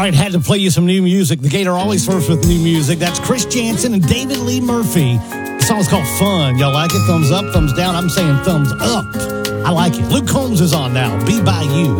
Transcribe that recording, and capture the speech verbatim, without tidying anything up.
All right, had to play you some new music. The Gator always first with new music. That's Chris Janson and David Lee Murphy. The song's called Fun. Y'all like it? Thumbs up, thumbs down. I'm saying thumbs up. I like it. Luke Combs is on now. Be By You.